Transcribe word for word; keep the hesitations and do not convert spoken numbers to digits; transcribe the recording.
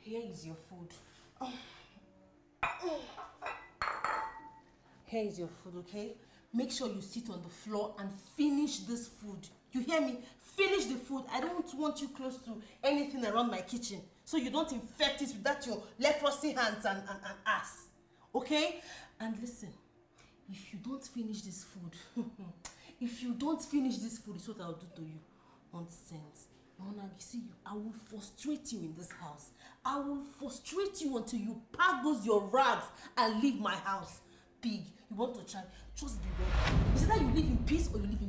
Here is your food. Here is your food, okay? Make sure you sit on the floor and finish this food. You hear me? Finish the food. I don't want you close to anything around my kitchen, so you don't infect it with that your leprosy hands and, and, and ass. Okay? And listen, if you don't finish this food, if you don't finish this food, it's what I'll do to you. Nonsense. Mona, you see, I will frustrate you in this house. I will frustrate you until you pack those your rags and leave my house. Pig, you want to try? Just be ready. Is it that you live in peace or you live in